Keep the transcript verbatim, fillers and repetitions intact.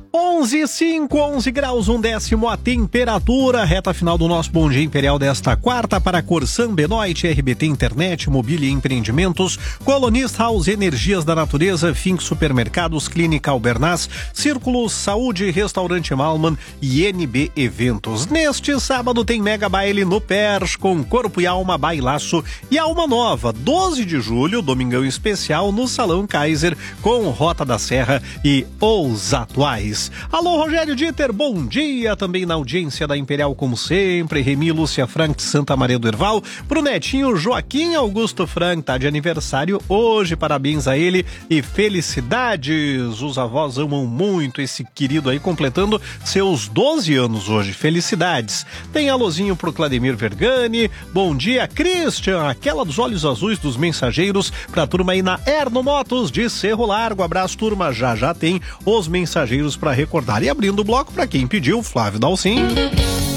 onze e cinco, onze graus, um décimo a temperatura, reta final do nosso Bom Dia Imperial desta quarta para Corsan, Benoit, R B T Internet, Mobília e Empreendimentos, Colonista House, Energias da Natureza, Fink Supermercados, Clínica Albernaz, Círculo Saúde, Restaurante Malman e N B Eventos. Neste sábado tem Mega Baile no Perch com Corpo e Alma, Bailaço e Alma Nova, doze de julho, domingão especial no Salão Kaiser com Rota da Serra e Os Atuais. Alô, Rogério Dieter, bom dia, também na audiência da Imperial como sempre, Remi, Lúcia Frank de Santa Maria do Herval, pro netinho Joaquim Augusto Frank, tá de aniversário hoje, parabéns a ele e felicidades, os avós amam muito esse querido aí, completando seus doze anos hoje, felicidades. Tem alôzinho pro Clademir Vergani, bom dia, Christian, aquela dos olhos azuis dos mensageiros, pra turma aí na Erno Motos de Cerro Largo, abraço turma, já já tem os mensageiros pra recordar. E abrindo o bloco para quem pediu, Flávio Dalcin.